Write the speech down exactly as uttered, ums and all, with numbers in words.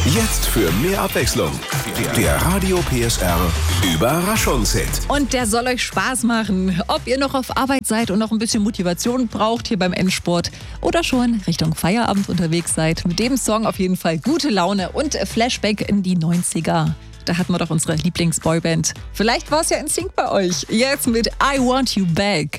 Jetzt für mehr Abwechslung. Der Radio P S R Überraschungshit. Und der soll euch Spaß machen. Ob ihr noch auf Arbeit seid und noch ein bisschen Motivation braucht hier beim Endspurt oder schon Richtung Feierabend unterwegs seid. Mit dem Song auf jeden Fall gute Laune und Flashback in die neunziger. Da hatten wir doch unsere Lieblingsboyband. Vielleicht war es ja Instinct bei euch. Jetzt mit I Want You Back.